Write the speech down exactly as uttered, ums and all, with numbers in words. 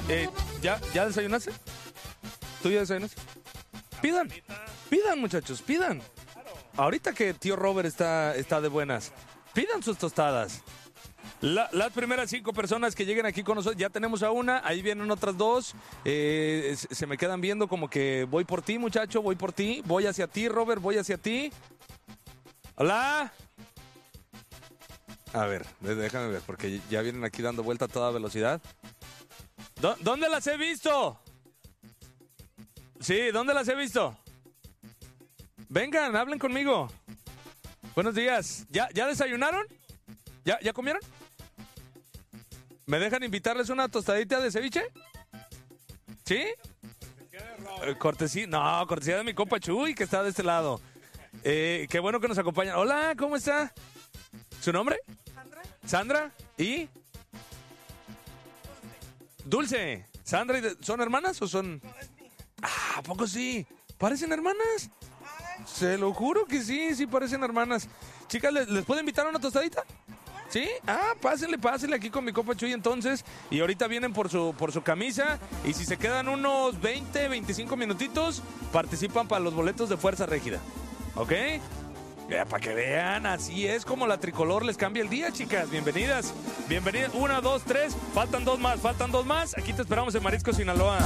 Eh, ¿ya, ¿Ya desayunaste? ¿Tú ya desayunaste? Pidan, pidan muchachos, pidan. Ahorita que tío Robert está, está de buenas, pidan sus tostadas. La, las primeras cinco personas que lleguen aquí con nosotros, ya tenemos a una, ahí vienen otras dos, eh, se, se me quedan viendo como que voy por ti muchacho, voy por ti, voy hacia ti Robert, voy hacia ti. Hola. A ver, déjame ver, porque ya vienen aquí dando vuelta a toda velocidad. ¿Dó- ¿Dónde las he visto? Sí, ¿dónde las he visto? Vengan, hablen conmigo. Buenos días. ¿Ya, ya desayunaron? ¿Ya, ¿Ya comieron? ¿Me dejan invitarles una tostadita de ceviche? ¿Sí? Eh, cortesía, no, cortesía de mi compa Chuy, que está de este lado. Eh, qué bueno que nos acompañan. Hola, ¿cómo está? ¿Su nombre? Sandra. ¿Sandra? ¿Y? Dulce. ¿Sandra y de- son hermanas o son...? Ah, ¿a poco sí? ¿Parecen hermanas? Se lo juro que sí, sí parecen hermanas. Chicas, ¿les, les puedo invitar a una tostadita? ¿Sí? Ah, pásenle, pásenle aquí con mi compa Chuy entonces. Y ahorita vienen por su, por su camisa. Y si se quedan unos veinte, veinticinco minutitos, participan para los boletos de Fuerza Régida. ¿Ok? Ya, para que vean, así es como la tricolor les cambia el día, chicas. Bienvenidas. Bienvenidas. Una, dos, tres. Faltan dos más, faltan dos más. Aquí te esperamos en Marisco, Sinaloa.